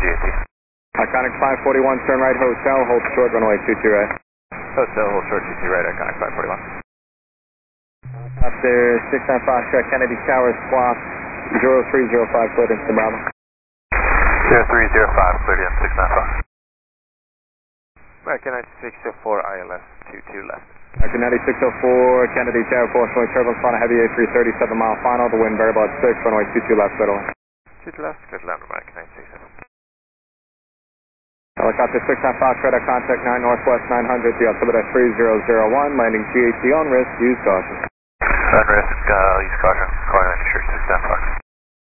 GAT. Iconic 541, turn right, hotel, hold short, runway 22 right. Hotel, hold short, 22 right, Iconic 541. Up there, 695 Foxtrot, Kennedy Towers, squawk, 0305, cleared into Bravo. 0305, cleared in 695. American 9604, ILS 22 left. American 9604, Kennedy Tower, force turbulence on a heavy A330, 7 mile final, the wind variable at 6, runway 22 left, clear to land. 22 left, clear to land, American 967. Helicopter 695 Foxtrot at contact 9 Northwest 900, the altimeter 3001, landing GAT on risk, use caution. On risk, use caution.